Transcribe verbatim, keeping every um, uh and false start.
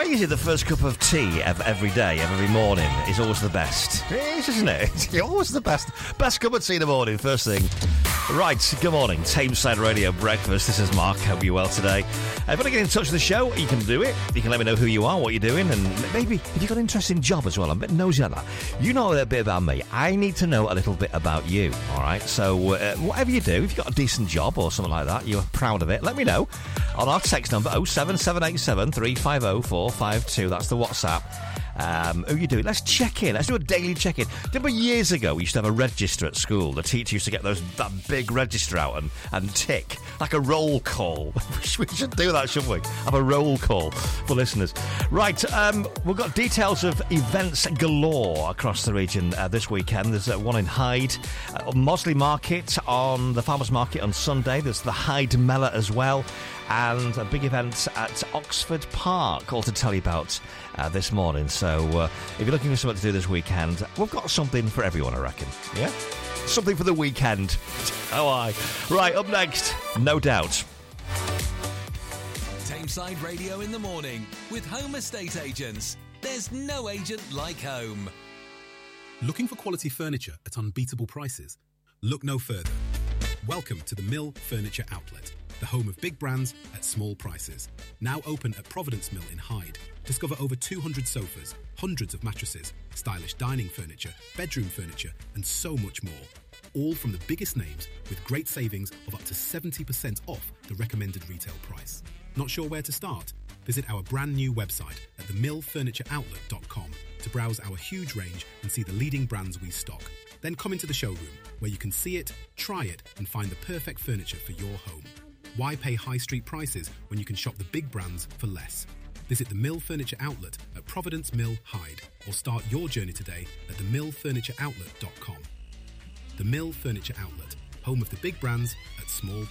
Why is it the first cup of tea ev- every day, every morning, is always the best? It is, isn't it? It's always the best. Best cup of tea in the morning, first thing. Right, good morning. Tameside Radio Breakfast. This is Mark. Hope you're well today. If you want to get in touch with the show, you can do it. You can let me know who you are, what you're doing, and maybe if you've got an interesting job as well. I'm a bit nosy at that. You know a bit about me. I need to know a little bit about you, all right? So uh, whatever you do, if you've got a decent job or something like that, you're proud of it, let me know on our text number oh seven seven eight seven, three five oh, four five two. That's the WhatsApp. Um, who you doing? Let's check in. Let's do a daily check-in. Remember years ago we used to have a register at school. The teacher used to get those that big register out and, and tick like a roll call. We should do that, shouldn't we? Have a roll call for listeners. Right, um, we've got details of events galore across the region uh, this weekend. There's uh, one in Hyde, uh, Mosley Market on the Farmers Market on Sunday. There's the Hyde Mela as well, and a big event at Oxford Park, all to tell you about uh, this morning. So uh, if you're looking for something to do this weekend, we've got something for everyone, I reckon. Yeah? Something for the weekend. Oh, aye. Right, up next, No Doubt. Tameside Radio in the morning with Home Estate Agents. There's no agent like home. Looking for quality furniture at unbeatable prices? Look no further. Welcome to the Mill Furniture Outlet, the home of big brands at small prices. Now open at Providence Mill in Hyde. Discover over two hundred sofas, hundreds of mattresses, stylish dining furniture, bedroom furniture, and so much more. All from the biggest names with great savings of up to seventy percent off the recommended retail price. Not sure where to start? Visit our brand new website at the mill furniture outlet dot com to browse our huge range and see the leading brands we stock. Then come into the showroom where you can see it, try it, and find the perfect furniture for your home. Why pay high street prices when you can shop the big brands for less? Visit the Mill Furniture Outlet at Providence Mill, Hyde, or start your journey today at the mill furniture outlet dot com. The Mill Furniture Outlet, home of the big brands at small